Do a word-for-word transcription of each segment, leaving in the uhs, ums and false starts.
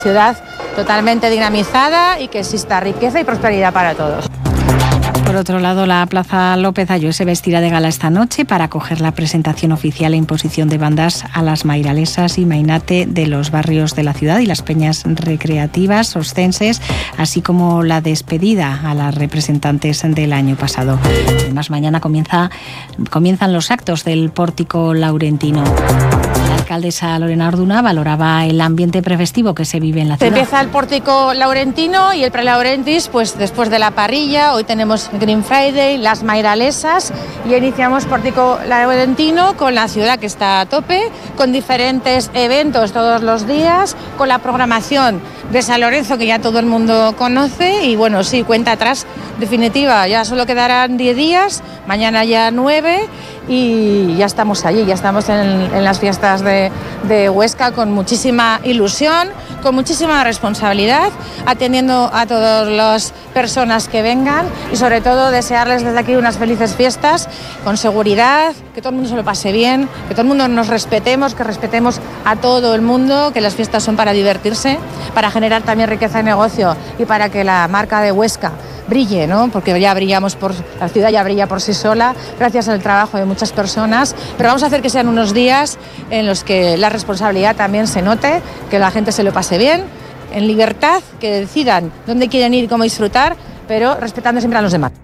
Ciudad totalmente dinamizada y que exista riqueza y prosperidad para todos. Por otro lado, la Plaza López Aylló se vestirá de gala esta noche para acoger la presentación oficial e imposición de bandas a las mairalesas y mainate de los barrios de la ciudad y las peñas recreativas oscenses, así como la despedida a las representantes del año pasado. Además, mañana comienza, comienzan los actos del Pórtico Laurentino. La alcaldesa Lorena Orduna valoraba el ambiente prefestivo que se vive en la ciudad. Empieza el Pórtico Laurentino y el Prelaurentis, pues después de la parrilla. Hoy tenemos Green Friday, las mairalesas, y iniciamos Pórtico Laurentino con la ciudad que está a tope, con diferentes eventos todos los días, con la programación de San Lorenzo que ya todo el mundo conoce. Y bueno, sí, cuenta atrás definitiva, ya solo quedarán diez días, mañana ya nueve, y ya estamos allí, ya estamos en, en las fiestas de, de Huesca con muchísima ilusión, con muchísima responsabilidad, atendiendo a todas las personas que vengan y sobre todo desearles desde aquí unas felices fiestas, con seguridad, que todo el mundo se lo pase bien, que todo el mundo nos respetemos, que respetemos a todo el mundo, que las fiestas son para divertirse, para generar también riqueza de negocio y para que la marca de Huesca brille, ¿no? Porque ya brillamos, por la ciudad ya brilla por sí sola, gracias al trabajo de muchas personas, pero vamos a hacer que sean unos días en los que la responsabilidad también se note, que la gente se lo pase bien, en libertad, que decidan dónde quieren ir y cómo disfrutar, pero respetando siempre a los demás.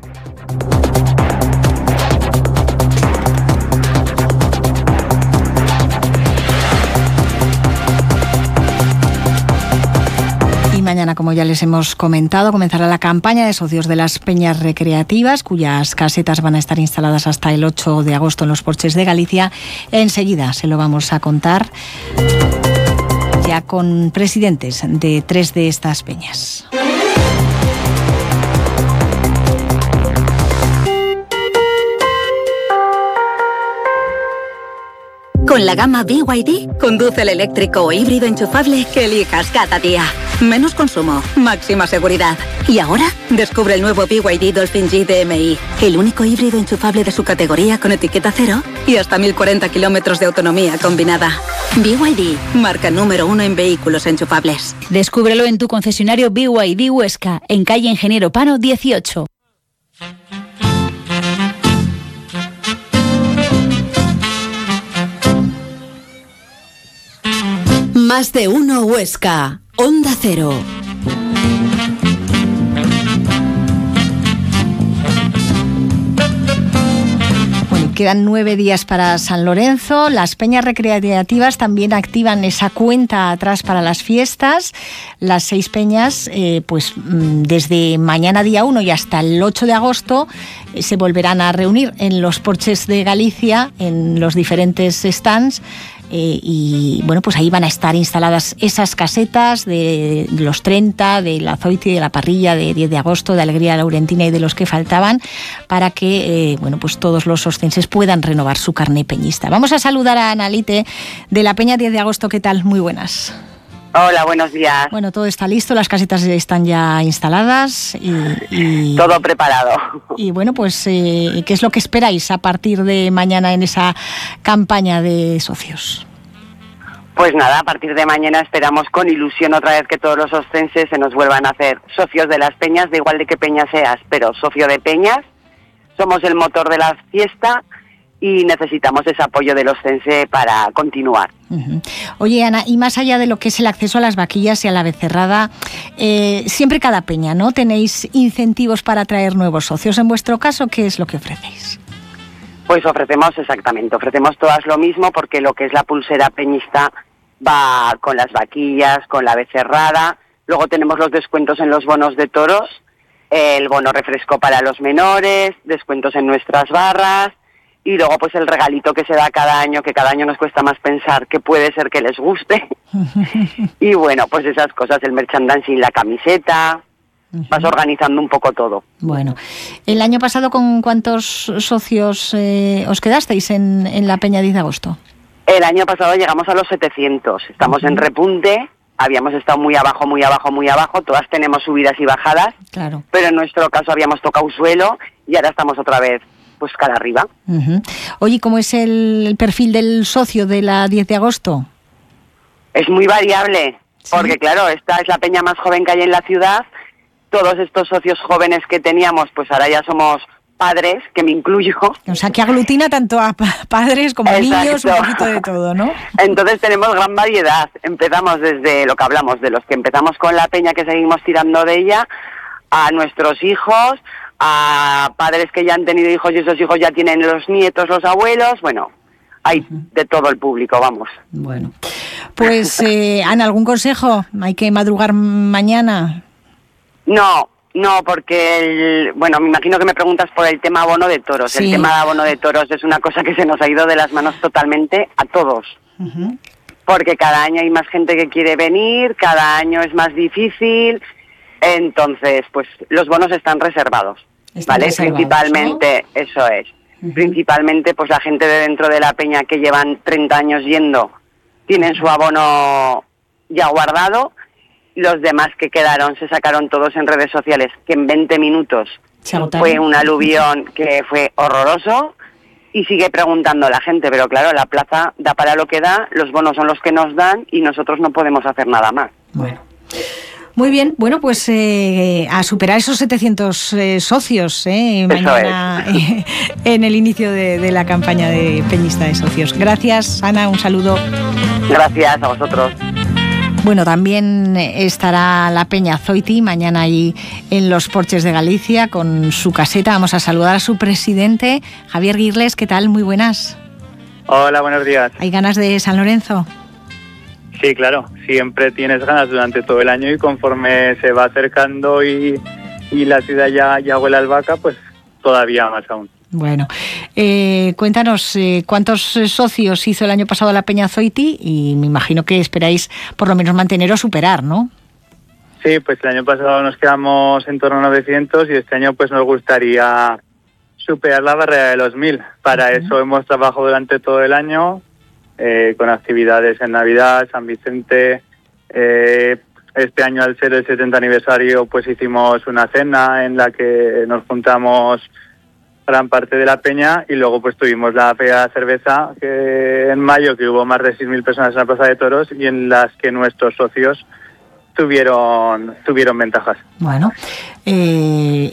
Mañana, como ya les hemos comentado, comenzará la campaña de socios de las peñas recreativas, cuyas casetas van a estar instaladas hasta el ocho de agosto en los porches de Galicia. Enseguida se lo vamos a contar, ya con presidentes de tres de estas peñas. Con la gama B Y D, conduce el eléctrico o híbrido enchufable que elijas cada día. Menos consumo, máxima seguridad. Y ahora, descubre el nuevo B Y D Dolphin G D M I, el único híbrido enchufable de su categoría con etiqueta cero y hasta mil cuarenta kilómetros de autonomía combinada. B Y D, marca número uno en vehículos enchufables. Descúbrelo en tu concesionario B Y D Huesca, en calle Ingeniero Pano dieciocho. Más de uno Huesca, Onda Cero. Bueno, quedan nueve días para San Lorenzo. Las peñas recreativas también activan esa cuenta atrás para las fiestas. Las seis peñas, eh, pues desde mañana día uno y hasta el ocho de agosto, eh, se volverán a reunir en los porches de Galicia, en los diferentes stands. Eh, y bueno, pues ahí van a estar instaladas esas casetas de los treinta, de la Zoiti, de la parrilla de diez de agosto, de Alegría Laurentina y de los que faltaban, para que eh, bueno, pues todos los oscenses puedan renovar su carné peñista. Vamos a saludar a Analite de la Peña diez de agosto. ¿Qué tal? Muy buenas. Hola, buenos días. Bueno, todo está listo, las casetas están ya instaladas y... y todo preparado. Y bueno, pues, eh, ¿qué es lo que esperáis a partir de mañana en esa campaña de socios? Pues nada, a partir de mañana esperamos con ilusión otra vez que todos los oscenses se nos vuelvan a hacer socios de las peñas, da igual de qué peña seas, pero socio de peñas. Somos el motor de la fiesta y necesitamos ese apoyo del oscense para continuar. Uh-huh. Oye, Ana, y más allá de lo que es el acceso a las vaquillas y a la becerrada, eh, siempre cada peña, ¿no? ¿Tenéis incentivos para atraer nuevos socios? En vuestro caso, ¿qué es lo que ofrecéis? Pues ofrecemos exactamente, ofrecemos todas lo mismo, porque lo que es la pulsera peñista va con las vaquillas, con la becerrada. Luego tenemos los descuentos en los bonos de toros, el bono refresco para los menores, descuentos en nuestras barras. Y luego pues el regalito que se da cada año, que cada año nos cuesta más pensar que puede ser que les guste. Y bueno, pues esas cosas, el merchandising, la camiseta, uh-huh. Vas organizando un poco todo. Bueno, el año pasado, ¿con cuántos socios eh, os quedasteis en, en la Peña diez de agosto? El año pasado llegamos a los setecientos, estamos uh-huh. en repunte, habíamos estado muy abajo, muy abajo, muy abajo, todas tenemos subidas y bajadas, claro. Pero en nuestro caso habíamos tocado suelo y ahora estamos otra vez pues cara arriba. Uh-huh. Oye, ¿cómo es el perfil del socio de la diez de agosto? Es muy variable. Porque claro, esta es la peña más joven que hay en la ciudad. Todos estos socios jóvenes que teníamos, pues ahora ya somos padres, que me incluyo. O sea, que aglutina tanto a padres como a niños, un poquito de todo, ¿no? Entonces tenemos gran variedad. Empezamos desde lo que hablamos, de los que empezamos con la peña, que seguimos tirando de ella, a nuestros hijos, a padres que ya han tenido hijos y esos hijos ya tienen los nietos, los abuelos, bueno, hay de todo el público, vamos. Bueno, pues eh, Ana, ¿algún consejo? ¿Hay que madrugar mañana? No, no, porque, el, bueno, me imagino que me preguntas por el tema abono de toros. Sí. El tema de abono de toros es una cosa que se nos ha ido de las manos totalmente a todos. Uh-huh. Porque cada año hay más gente que quiere venir, cada año es más difícil, entonces, pues los bonos están reservados, están ¿vale? Reservados, principalmente, ¿no? Eso es. Uh-huh. Principalmente, pues la gente de dentro de la peña que llevan treinta años yendo, tienen su abono ya guardado. Los demás que quedaron se sacaron todos en redes sociales, que en veinte minutos fue un aluvión que fue horroroso, y sigue preguntando la gente, pero claro, la plaza da para lo que da, los bonos son los que nos dan y nosotros no podemos hacer nada más. Bueno. Muy bien, bueno, pues eh, a superar esos setecientos eh, socios eh, mañana eh, en el inicio de, de la campaña de Peñista de Socios. Gracias, Ana, un saludo. Gracias a vosotros. Bueno, también estará la Peña Zoiti mañana allí en los Porches de Galicia con su caseta. Vamos a saludar a su presidente, Javier Guirles. ¿Qué tal? Muy buenas. Hola, buenos días. ¿Hay ganas de San Lorenzo? Sí, claro. Siempre tienes ganas durante todo el año y conforme se va acercando y, y la ciudad ya, ya huele a albahaca, pues todavía más aún. Bueno, eh, cuéntanos eh, cuántos socios hizo el año pasado la Peña Zoiti y me imagino que esperáis por lo menos mantener o superar, ¿no? Sí, pues el año pasado nos quedamos en torno a novecientos y este año pues nos gustaría superar la barrera de los mil. Para uh-huh. eso hemos trabajado durante todo el año eh, con actividades en Navidad, San Vicente. Eh, este año al ser el setenta aniversario pues hicimos una cena en la que nos juntamos gran parte de la peña y luego pues tuvimos la Feria de Cerveza que en mayo, que hubo más de seis mil personas en la Plaza de Toros y en las que nuestros socios tuvieron tuvieron ventajas. Bueno, eh,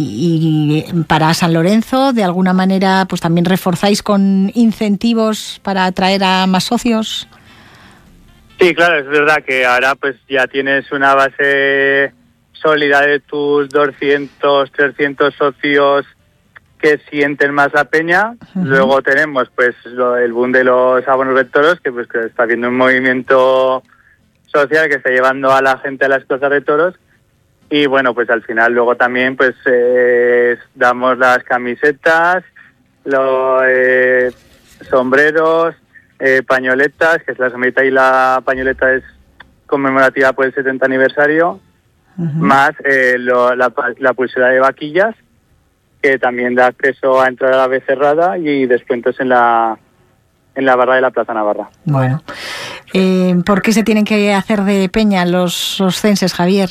y, y para San Lorenzo, de alguna manera, pues también reforzáis con incentivos para atraer a más socios. Sí, claro, es verdad que ahora pues ya tienes una base sólida de tus doscientos, trescientos socios que sienten más la peña. Uh-huh. Luego tenemos pues lo, el boom de los abonos de toros, que pues que está habiendo un movimiento social que está llevando a la gente a las plazas de toros. Y bueno, pues al final luego también pues eh, damos las camisetas, los eh, sombreros, eh, pañoletas, que es la sombrita y la pañoleta es conmemorativa por el setenta aniversario, uh-huh. más eh, lo, la, la pulsera de vaquillas, que también da acceso a entrar a la vez cerrada y descuentos en la en la barra de la Plaza Navarra. Bueno, eh, ¿por qué se tienen que hacer de peña los oscenses, Javier?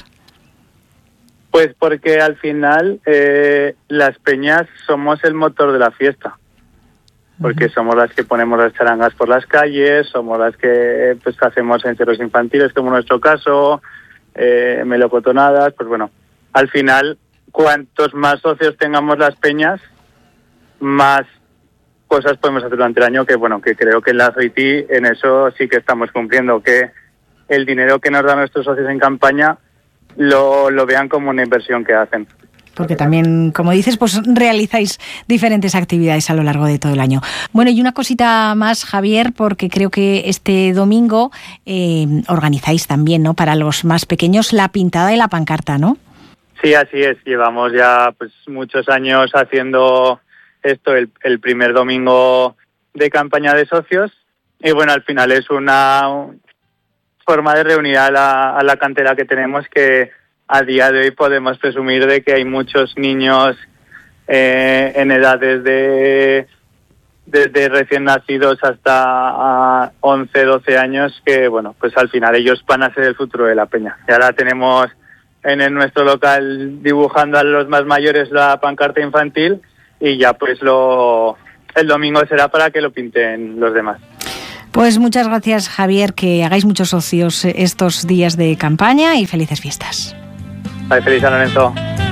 Pues porque al final eh, las peñas somos el motor de la fiesta, porque uh-huh. somos las que ponemos las charangas por las calles, somos las que pues hacemos encerros infantiles, como en nuestro caso, eh, melocotonadas, pues bueno, al final cuantos más socios tengamos las peñas, más cosas podemos hacer durante el año, que bueno, que creo que en la Zoiti en eso sí que estamos cumpliendo, que el dinero que nos dan nuestros socios en campaña lo, lo vean como una inversión que hacen. Porque también, como dices, pues realizáis diferentes actividades a lo largo de todo el año. Bueno, y una cosita más, Javier, porque creo que este domingo eh, organizáis también, ¿no?, para los más pequeños, la pintada de la pancarta, ¿no? Sí, así es. Llevamos ya pues muchos años haciendo esto, el, el primer domingo de campaña de socios. Y bueno, al final es una forma de reunir a la, a la cantera que tenemos, que a día de hoy podemos presumir de que hay muchos niños eh, en edades de desde recién nacidos hasta once, doce años, que bueno, pues al final ellos van a ser el futuro de la peña. Y ahora tenemos en el, nuestro local dibujando a los más mayores la pancarta infantil y ya pues lo el domingo será para que lo pinten los demás. Pues muchas gracias, Javier, que hagáis muchos socios estos días de campaña y felices fiestas. Ay, feliz San Lorenzo.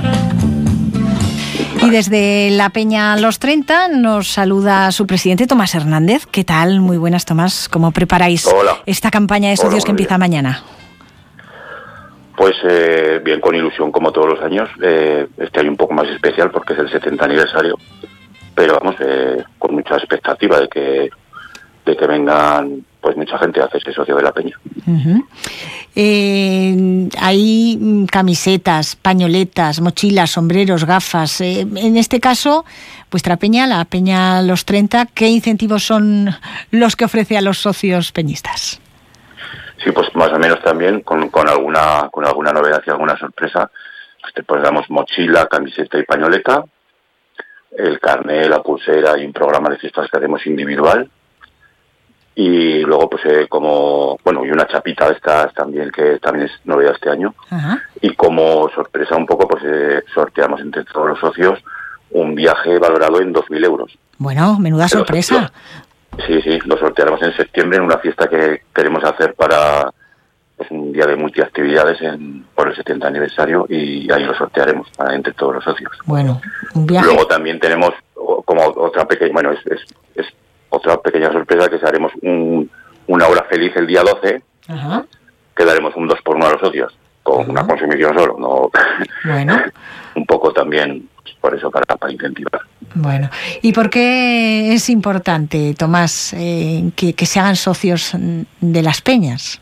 Y desde la Peña Los treinta nos saluda su presidente, Tomás Hernández. ¿Qué tal? Muy buenas, Tomás. ¿Cómo preparáis Hola. esta campaña de socios Hola, que empieza bien. mañana? Pues eh, bien, con ilusión como todos los años. Eh, este año un poco más especial porque es el setenta aniversario, pero vamos, eh, con mucha expectativa de que de que vengan pues mucha gente a hacerse socio de la Peña. Uh-huh. Eh, hay camisetas, pañoletas, mochilas, sombreros, gafas. Eh, en este caso, vuestra Peña, la Peña Los treinta, ¿qué incentivos son los que ofrece a los socios peñistas? Sí, pues más o menos también con, con alguna con alguna novedad y alguna sorpresa. Pues damos mochila, camiseta y pañoleta, el carnet, la pulsera y un programa de fiestas que hacemos individual. Y luego, pues, eh, como, bueno, y una chapita de estas también, que también es novedad este año. Ajá. Y como sorpresa un poco, pues, eh, sorteamos entre todos los socios un viaje valorado en dos mil euros. Bueno, menuda sorpresa. Lo, sí, sí, lo sortearemos en septiembre en una fiesta que queremos hacer para, pues, un día de multiactividades en, por el setenta aniversario, y ahí lo sortearemos para, entre todos los socios. Bueno, un viaje. Luego también tenemos como otra pequeña, bueno, es, es, es otra pequeña sorpresa, que haremos un, una hora feliz el día doce. Ajá. Que daremos un dos por uno a los socios, con Ajá. una consumición solo, no. Bueno. Un poco también, por eso, para, para incentivar. Bueno, ¿y por qué es importante, Tomás, eh, que, que se hagan socios de las peñas?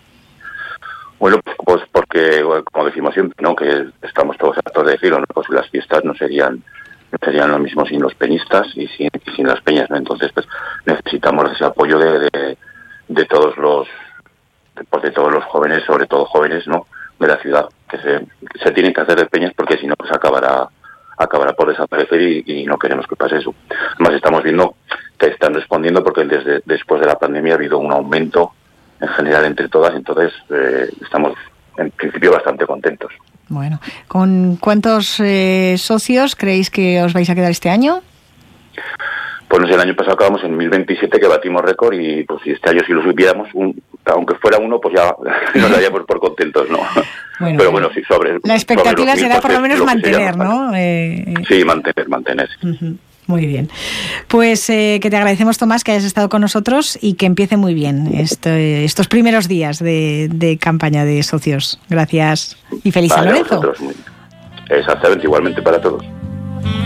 Bueno, pues porque, como decimos siempre, ¿no?, que estamos todos hartos de decirlo, ¿no?, pues las fiestas no serían no serían lo mismo sin los peñistas y sin, y sin las peñas, ¿no? Entonces, pues necesitamos ese apoyo de, de, de todos los de, pues, de todos los jóvenes, sobre todo jóvenes, ¿no?, de la ciudad, que se, que se tienen que hacer de peñas, porque si no, pues acabará acabará por desaparecer, y, y no queremos que pase eso. Además, estamos viendo que están respondiendo, porque desde después de la pandemia ha habido un aumento en general entre todas, entonces eh, estamos en principio bastante contentos. Bueno, ¿con cuántos eh, socios creéis que os vais a quedar este año? Pues no sé, el año pasado acabamos en mil veintisiete, que batimos récord, y pues si este año si lo supiéramos, un, aunque fuera uno, pues ya nos daríamos por contentos, ¿no? Bueno, pero bueno, sí, sobre... La expectativa sobre será por lo menos lo mantener, ¿no? Eh, sí, mantener, mantener. Uh-huh. Muy bien. Pues eh, que te agradecemos, Tomás, que hayas estado con nosotros y que empiece muy bien este, estos primeros días de, de campaña de socios. Gracias y feliz San Lorenzo. Exactamente, igualmente para todos.